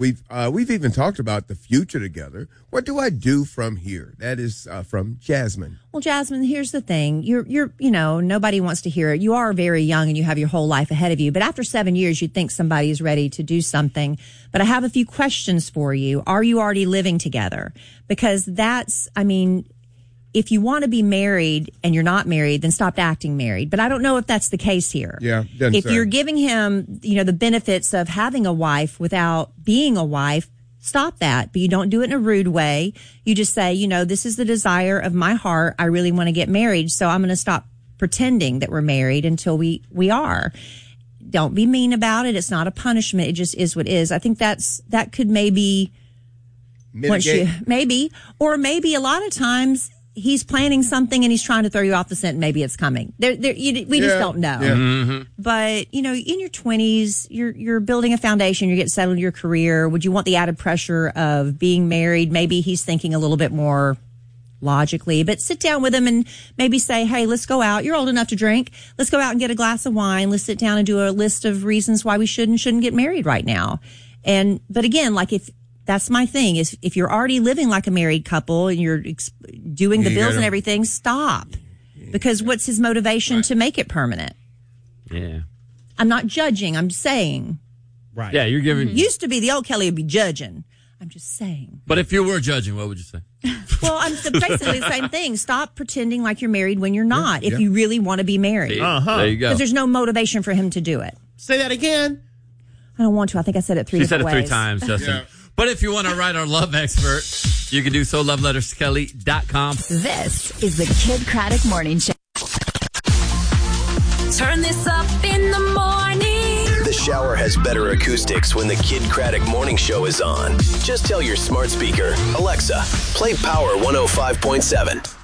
We've even talked about the future together. What do I do from here? That is from Jasmine. Well, Jasmine, here's the thing. You're nobody wants to hear it. You are very young and you have your whole life ahead of you. But after 7 years, you'd think somebody is ready to do something. But I have a few questions for you. Are you already living together? Because if you want to be married and you're not married, then stop acting married. But I don't know if that's the case here. Yeah. If you're giving him, the benefits of having a wife without being a wife, stop that. But you don't do it in a rude way. You just say, this is the desire of my heart. I really want to get married. So I'm going to stop pretending that we're married until we are. Don't be mean about it. It's not a punishment. It just is what it is. I think that could maybe mitigate. Maybe a lot of times he's planning something and he's trying to throw you off the scent and maybe it's coming. We just don't know. Yeah. Mm-hmm. But, in your 20s, you're building a foundation, you're getting settled in your career. Would you want the added pressure of being married? Maybe he's thinking a little bit more logically, but sit down with him and maybe say, hey, let's go out. You're old enough to drink. Let's go out and get a glass of wine. Let's sit down and do a list of reasons why we shouldn't get married right now. But again, that's my thing is if you're already living like a married couple and you're doing the bills and everything, stop. Because what's his motivation to make it permanent? Yeah. I'm not judging. I'm just saying. Right. Yeah, you're giving. Used to be the old Kelly would be judging. I'm just saying. But if you were judging, what would you say? Well, I'm basically the same thing. Stop pretending like you're married when you're not. If you really want to be married. There you go. Because there's no motivation for him to do it. Say that again. I don't want to. I think I said it three different ways. She said it 3 times, Justin. Yeah. But if you want to write our love expert, you can do so. LoveLettersKelly.com. This is the Kid Craddock Morning Show. Turn this up in the morning. The shower has better acoustics when the Kid Craddock Morning Show is on. Just tell your smart speaker, Alexa, play Power 105.7.